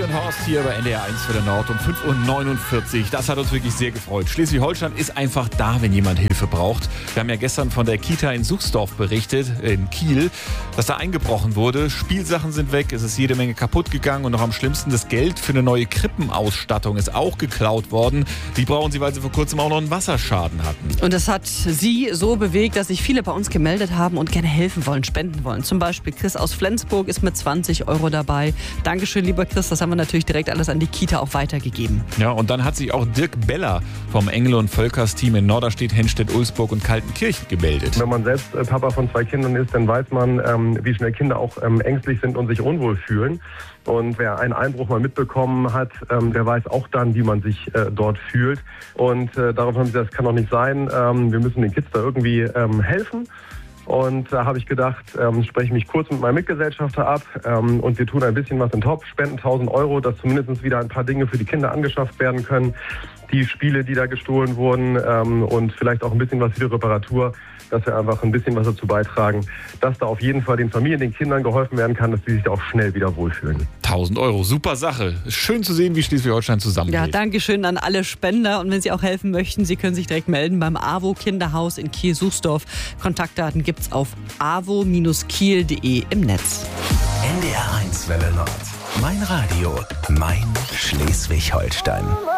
und Horst hier bei NDR 1 für den Nord um 5:49 Uhr. Das hat uns wirklich sehr gefreut. Schleswig-Holstein ist einfach da, wenn jemand Hilfe braucht. Wir haben ja gestern von der Kita in Suchsdorf berichtet, in Kiel, dass da eingebrochen wurde. Spielsachen sind weg, es ist jede Menge kaputt gegangen und noch am schlimmsten, das Geld für eine neue Krippenausstattung ist auch geklaut worden. Die brauchen sie, weil sie vor kurzem auch noch einen Wasserschaden hatten. Und das hat sie so bewegt, dass sich viele bei uns gemeldet haben und gerne helfen wollen, spenden wollen. Zum Beispiel Chris aus Flensburg ist mit 20 € dabei. Dankeschön, lieber Chris, das haben wir natürlich direkt alles an die Kita auch weitergegeben. Ja, und dann hat sich auch Dirk Beller vom Engel- und Völkers-Team in Norderstedt, Henstedt, Ulsburg und Kaltenkirchen gemeldet. Wenn man selbst Papa von 2 Kindern ist, dann weiß man, wie schnell Kinder auch ängstlich sind und sich unwohl fühlen. Und wer einen Einbruch mal mitbekommen hat, der weiß auch dann, wie man sich dort fühlt. Und darauf haben sie gesagt, das kann doch nicht sein. Wir müssen den Kids da irgendwie helfen. Und da habe ich gedacht, spreche mich kurz mit meinem Mitgesellschafter ab und wir tun ein bisschen was in den Topf, spenden 1.000 €, dass zumindest wieder ein paar Dinge für die Kinder angeschafft werden können. Die Spiele, die da gestohlen wurden und vielleicht auch ein bisschen was für die Reparatur, dass wir einfach ein bisschen was dazu beitragen, dass da auf jeden Fall den Familien, den Kindern geholfen werden kann, dass die sich da auch schnell wieder wohlfühlen. 1.000 €, super Sache. Schön zu sehen, wie Schleswig-Holstein zusammenhält. Ja, danke schön an alle Spender. Und wenn Sie auch helfen möchten, Sie können sich direkt melden beim AWO Kinderhaus in Kiel-Suchsdorf. Kontaktdaten gibt's auf avo-kiel.de im Netz. NDR 1 Welle Nord. Mein Radio, mein Schleswig-Holstein.